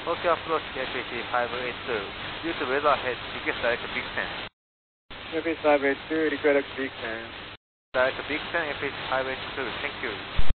Okay, approach FAC 582. Due to weather ahead, request direct Big Ten. FAC 582, request Big Ten. Direct Big Ten, FAC 582. Thank you.